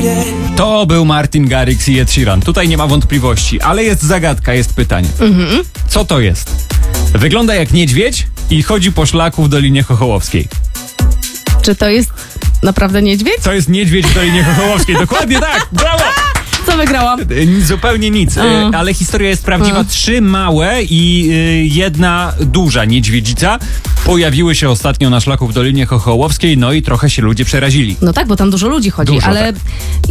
To był Martin Garrix i Ed Sheeran. Tutaj nie ma wątpliwości, ale jest zagadka, jest pytanie. Co to jest? Wygląda jak niedźwiedź i chodzi po szlaku w Dolinie Chochołowskiej. Czy to jest naprawdę niedźwiedź? To jest niedźwiedź w Dolinie Chochołowskiej. Dokładnie tak! Brawo! Co wygrałam? Zupełnie nic, ale historia jest prawdziwa. 3 małe i jedna duża niedźwiedzica pojawiły się ostatnio na szlaku w Dolinie Chochołowskiej, no i trochę się ludzie przerazili. No tak, bo tam dużo ludzi chodzi, Dużo, ale tak.